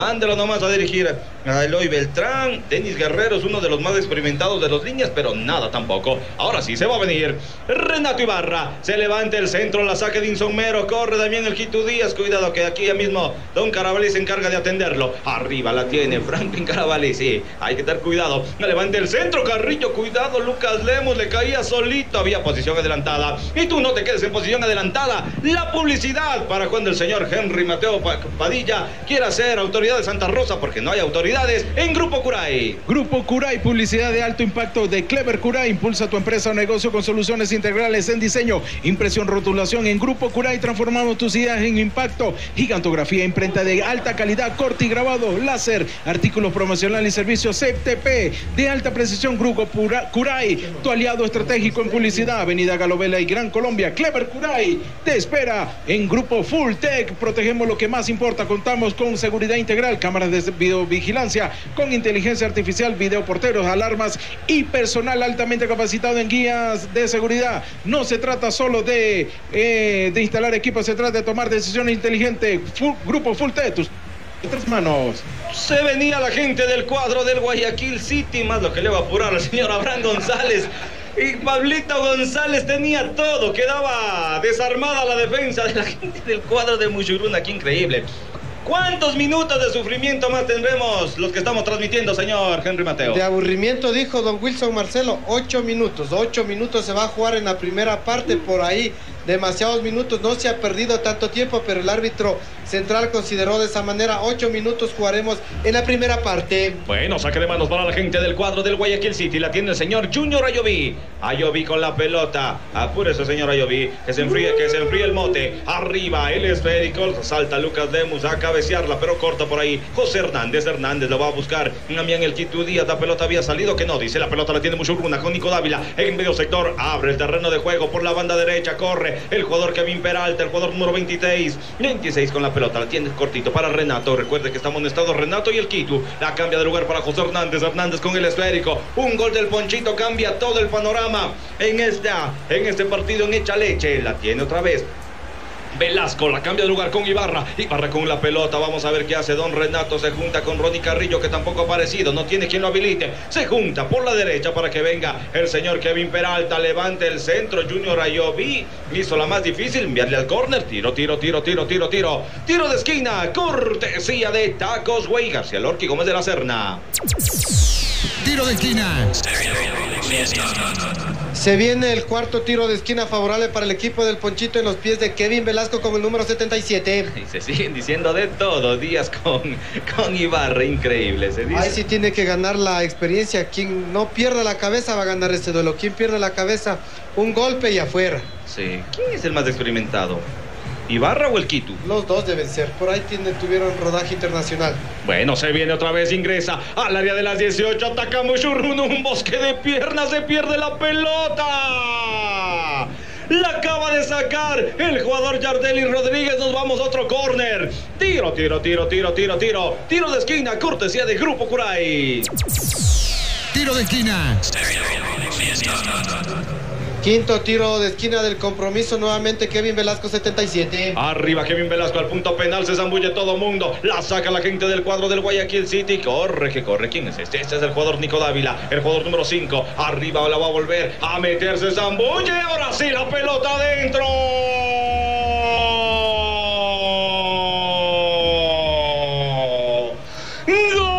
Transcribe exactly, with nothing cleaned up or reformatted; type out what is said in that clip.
Mándelo nomás a dirigir a Eloy Beltrán. Denis Guerrero es uno de los más experimentados de los líneas, pero nada tampoco. Ahora sí se va a venir Renato Ibarra. Se levanta el centro, la saque Dinson Mero. Corre también el Quito Díaz. Cuidado que aquí ya mismo Don Carabalí se encarga de atenderlo. Arriba la tiene Franklin Carabalí. Sí, hay que tener cuidado. Levanta el centro, Carrillo. Cuidado, Lucas Lemos. Le caía solito. Había posición adelantada. Y tú no te quedes en posición adelantada. La publicidad para cuando el señor Henry Mateo Padilla quiera ser autoridad de Santa Rosa, porque no hay autoridades en Grupo Curay. Grupo Curay, publicidad de alto impacto de Clever Curay. Impulsa tu empresa o negocio con soluciones integrales en diseño, impresión, rotulación. En Grupo Curay transformamos tus ideas en impacto. Gigantografía, imprenta de alta calidad, corte y grabado, láser, artículos promocionales y servicios C T P de alta precisión. Grupo Curay, tu aliado estratégico en publicidad. Avenida Galovela y Gran Colombia. Clever Curay te espera en Grupo Full Tech. Protegemos lo que más importa. Contamos con seguridad integral, cámaras de videovigilancia con inteligencia artificial, videoporteros, alarmas y personal altamente capacitado en guías de seguridad. No se trata solo de, eh, de instalar equipos, se trata de tomar decisiones inteligentes. Full, Grupo Full Tech, tus tres manos. Se venía la gente del cuadro del Guayaquil City, más lo que le va a apurar al señor Abraham González. Y Pablito González tenía todo, quedaba desarmada la defensa de la gente del cuadro de Mushuruna. Qué increíble. ¿Cuántos minutos de sufrimiento más tendremos los que estamos transmitiendo, señor Henry Mateo? De aburrimiento, dijo don Wilson Marcelo, ocho minutos. Ocho minutos se va a jugar en la primera parte, por ahí demasiados minutos. No se ha perdido tanto tiempo, pero el árbitro central consideró de esa manera. Ocho minutos jugaremos en la primera parte. Bueno, saque de manos para la gente del cuadro del Guayaquil City. La tiene el señor Junior Ayoví. Ayoví con la pelota. Apúrese, señor Ayoví. Que se enfríe, que se enfríe el mote. Arriba, el esférico. Salta Lucas Lemus a cabecearla, pero corta por ahí. José Hernández. Hernández lo va a buscar. También el Quito Díaz. La pelota había salido, que no. Dice, la pelota la tiene Mushuruna con Nico Dávila. En medio sector. Abre el terreno de juego por la banda derecha. Corre el jugador Kevin Peralta, el jugador número veintiséis. veintiséis con la pelota. La tiene cortito para Renato. Recuerde que está amonestado Renato y el Quito. La cambia de lugar para José Hernández. Hernández con el esférico. Un gol del Ponchito cambia todo el panorama en esta, en este partido en Hecha Leche. La tiene otra vez Velasco, la cambia de lugar con Ibarra. Ibarra con la pelota, vamos a ver qué hace Don Renato. Se junta con Ronnie Carrillo, que tampoco ha aparecido, no tiene quien lo habilite. Se junta por la derecha para que venga el señor Kevin Peralta. Levante el centro, Junior Ayoví hizo la más difícil, enviarle al córner. Tiro, tiro, tiro, tiro, tiro, tiro. Tiro de esquina, cortesía de Tacos Güey. García Lorqui Gómez de la Serna. Tiro de esquina. Se viene el cuarto tiro de esquina favorable para el equipo del Ponchito en los pies de Kevin Velasco con el número setenta y siete. Y se siguen diciendo de todo, Díaz con, con Ibarra, increíble. Se dice. Ahí sí tiene que ganar la experiencia. Quien no pierda la cabeza va a ganar este duelo. Quien pierde la cabeza, un golpe y afuera. Sí. ¿Quién es el más experimentado? ¿Ibarra o el Quito? Los dos deben ser. Por ahí tiene, tuvieron rodaje internacional. Bueno, se viene otra vez, ingresa al área de las dieciocho. Ataca Mushuruna, un bosque de piernas. Se pierde la pelota. La acaba de sacar el jugador Yardelli Rodríguez. Nos vamos a otro córner. Tiro, tiro, tiro, tiro, tiro, tiro. Tiro de esquina, cortesía de Grupo Curay. Tiro de esquina. Quinto tiro de esquina del compromiso, nuevamente Kevin Velasco, setenta y siete. Arriba Kevin Velasco al punto penal, se zambulle todo mundo. La saca la gente del cuadro del Guayaquil City. Corre, que corre. ¿Quién es este? Este es el jugador Nico Dávila, el jugador número cinco. Arriba la va a volver a meterse, zambulle. Ahora sí, la pelota adentro.